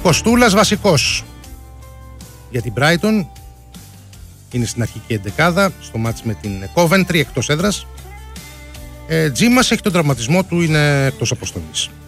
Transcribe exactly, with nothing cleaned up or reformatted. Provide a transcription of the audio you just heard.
Κοστούλας βασικός για την Brighton. Είναι στην αρχική εντεκάδα στο μάτς με την Coventry εκτός έδρας. ε, Τζίμας έχει τον τραυματισμό του, είναι εκτός αποστολής.